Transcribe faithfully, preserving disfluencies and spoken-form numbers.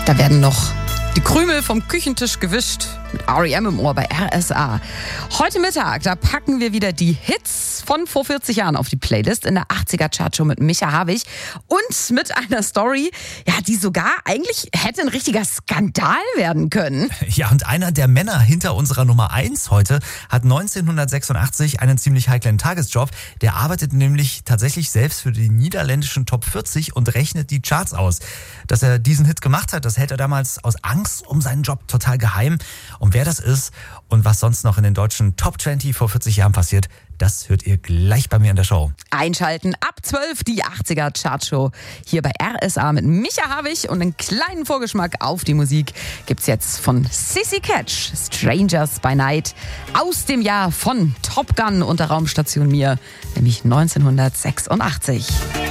Da werden noch die Krümel vom Küchentisch gewischt mit R E M im Ohr bei R S A. Heute Mittag, da packen wir wieder die Hits von vor vierzig Jahren auf die Playlist in der achtziger-Chartshow mit Micha Havig und mit einer Story, ja, die sogar eigentlich hätte ein richtiger Skandal werden können. Ja, und einer der Männer hinter unserer Nummer eins heute hat neunzehnhundertsechsundachtzig einen ziemlich heiklen Tagesjob. Der arbeitet nämlich tatsächlich selbst für die niederländischen Top vierzig und rechnet die Charts aus. Dass er diesen Hit gemacht hat, das hält er damals aus Angst um seinen Job total geheim. Und wer das ist und was sonst noch in den deutschen Top zwanzig vor vierzig Jahren passiert, das hört ihr gleich bei mir in der Show. Einschalten ab zwölf die achtziger-Chartshow hier bei R S A mit Micha Havig und einen kleinen Vorgeschmack auf die Musik gibt's jetzt von Sissy Catch, Strangers by Night, aus dem Jahr von Top Gun und der Raumstation Mir, nämlich neunzehnhundertsechsundachtzig.